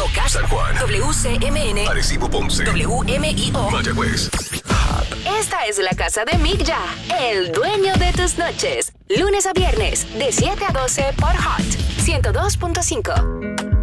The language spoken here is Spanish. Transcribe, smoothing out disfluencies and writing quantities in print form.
Moca, San Juan, WCMN, Arecibo, Ponce, WMIO. Mayagüez. Esta es la casa de Mick Ya, el dueño de tus noches. Lunes a viernes, de 7 a 12 por Hot 102.5.